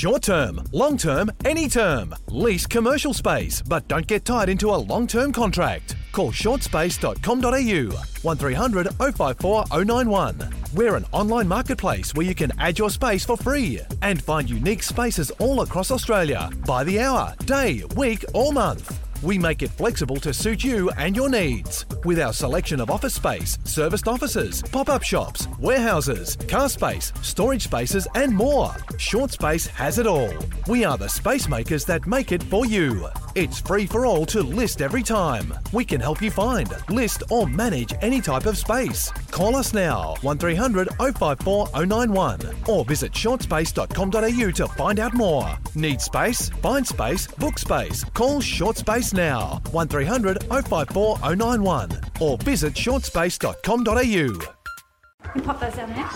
Short term, long term, any term. Lease commercial space, but don't get tied into a long-term contract. Call shortspace.com.au 1300 054 091. We're an online marketplace where you can add your space for free and find unique spaces all across Australia by the hour, day, week or month. We make it flexible to suit you and your needs. With our selection of office space, serviced offices, pop-up shops, warehouses, car space, storage spaces and more. Short Space has it all. We are the space makers that make it for you. It's free for all to list every time. We can help you find, list or manage any type of space. Call us now, 1300 054 091 or visit shortspace.com.au to find out more. Need space? Find space, book space. Call Short Space now, 1300 054 091 or visit shortspace.com.au. You pop those down there.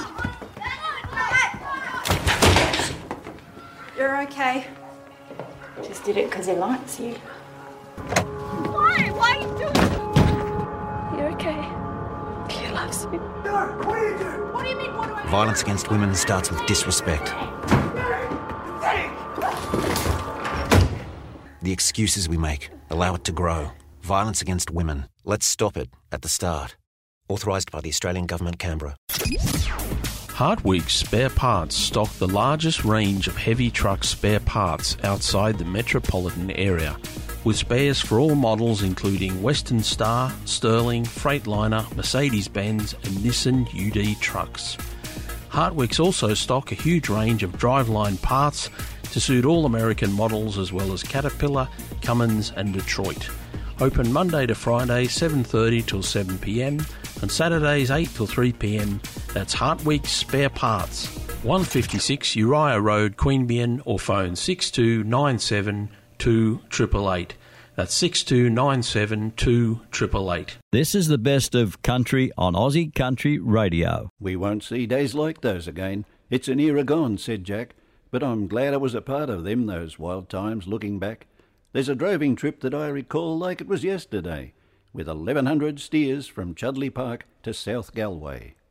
You're okay. Just did it because he likes you. Why? Why are you doing it? You're okay. He loves you. No, what do you do? What do you mean, what do I do? Violence against women starts with disrespect. The excuses we make allow it to grow. Violence against women. Let's stop it at the start. Authorised by the Australian Government, Canberra. Hartwig Spare Parts stock the largest range of heavy truck spare parts outside the metropolitan area, with spares for all models including Western Star, Sterling, Freightliner, Mercedes-Benz and Nissan UD trucks. Hartwigs also stock a huge range of driveline parts to suit all American models as well as Caterpillar, Cummins and Detroit. Open Monday to Friday 7:30 till 7pm and Saturdays 8 till 3pm. That's Hartwig Spare Parts, 156 Uriah Road, Queanbeyan, or phone 6297 2888. That's 6297 2888. This is the best of country on Aussie Country Radio. We won't see days like those again. It's an era gone, said Jack, but I'm glad I was a part of them, those wild times, looking back. There's a droving trip that I recall like it was yesterday, with 1,100 steers from Chudley Park to South Galway.